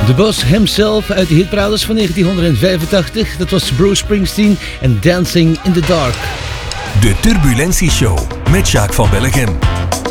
De boss himself uit de hitparades van 1985. Dat was Bruce Springsteen en Dancing in the Dark. De Turbulentie Show met Jacques van Bellegem.